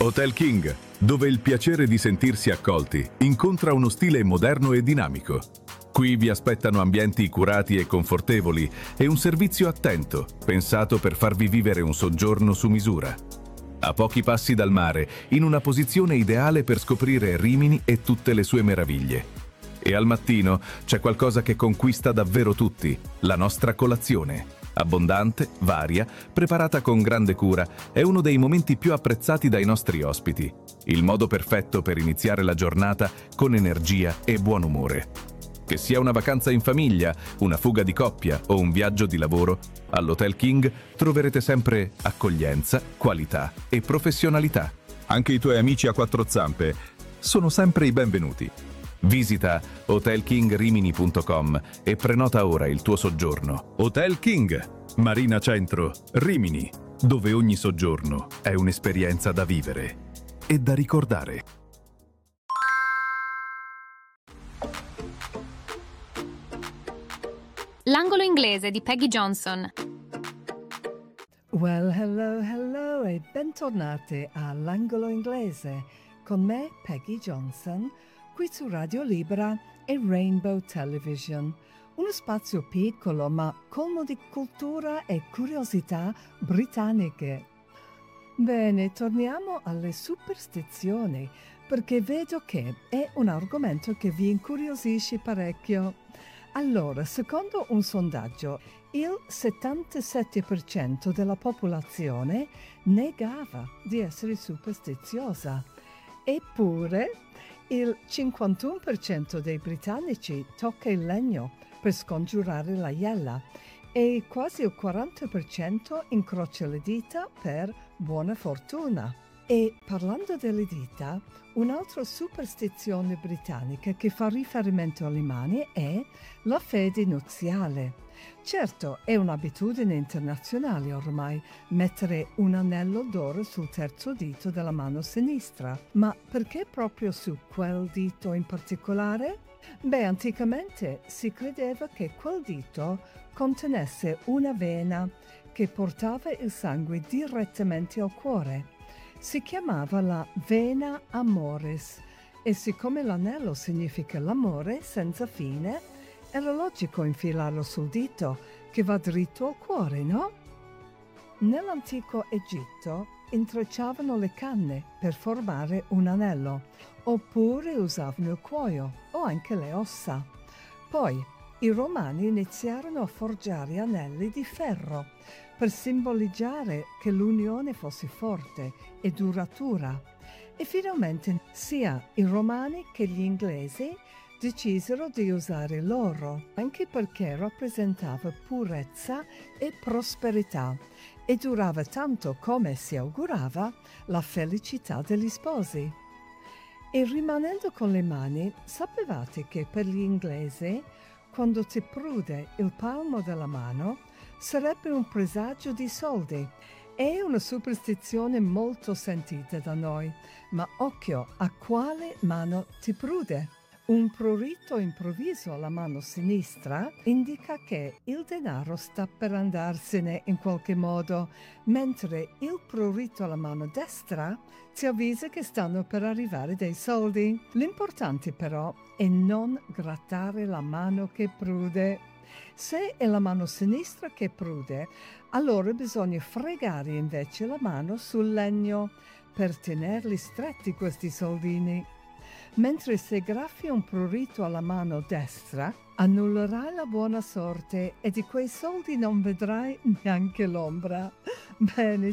Hotel King, dove il piacere di sentirsi accolti incontra uno stile moderno e dinamico. Qui vi aspettano ambienti curati e confortevoli e un servizio attento, pensato per farvi vivere un soggiorno su misura. A pochi passi dal mare, in una posizione ideale per scoprire Rimini e tutte le sue meraviglie. E al mattino c'è qualcosa che conquista davvero tutti, la nostra colazione. Abbondante, varia, preparata con grande cura, è uno dei momenti più apprezzati dai nostri ospiti. Il modo perfetto per iniziare la giornata con energia e buon umore. Che sia una vacanza in famiglia, una fuga di coppia o un viaggio di lavoro, all'Hotel King troverete sempre accoglienza, qualità e professionalità. Anche i tuoi amici a quattro zampe sono sempre i benvenuti. Visita hotelkingrimini.com e prenota ora il tuo soggiorno. Hotel King, Marina Centro, Rimini, dove ogni soggiorno è un'esperienza da vivere e da ricordare. L'angolo inglese di Peggy Johnson. Well, hello e bentornati all'angolo inglese con me, Peggy Johnson, qui su Radio Libera e Rainbow Television. Uno spazio piccolo ma colmo di cultura e curiosità britanniche. Bene, torniamo alle superstizioni, perché vedo che è un argomento che vi incuriosisce parecchio. Allora, secondo un sondaggio, il 77% della popolazione negava di essere superstiziosa. Eppure, il 51% dei britannici tocca il legno per scongiurare la iella e quasi il 40% incrocia le dita per buona fortuna. E parlando delle dita, un'altra superstizione britannica che fa riferimento alle mani è la fede nuziale. Certo, è un'abitudine internazionale ormai mettere un anello d'oro sul terzo dito della mano sinistra, ma perché proprio su quel dito in particolare? Beh, anticamente si credeva che quel dito contenesse una vena che portava il sangue direttamente al cuore. Si chiamava la vena amoris e siccome l'anello significa l'amore senza fine, era logico infilarlo sul dito che va dritto al cuore, no? Nell'antico Egitto intrecciavano le canne per formare un anello, oppure usavano il cuoio o anche le ossa. Poi i Romani iniziarono a forgiare anelli di ferro per simboleggiare che l'unione fosse forte e duratura. E finalmente sia i Romani che gli inglesi decisero di usare l'oro, anche perché rappresentava purezza e prosperità e durava tanto come si augurava la felicità degli sposi. E rimanendo con le mani, sapevate che per gli inglesi, quando ti prude il palmo della mano, sarebbe un presagio di soldi. È una superstizione molto sentita da noi, ma occhio a quale mano ti prude. Un prurito improvviso alla mano sinistra indica che il denaro sta per andarsene in qualche modo, mentre il prurito alla mano destra ti avvisa che stanno per arrivare dei soldi. L'importante però è non grattare la mano che prude. Se è la mano sinistra che prude, allora bisogna fregare invece la mano sul legno per tenerli stretti questi soldini. Mentre se graffi un prurito alla mano destra, annullerai la buona sorte e di quei soldi non vedrai neanche l'ombra. Bene,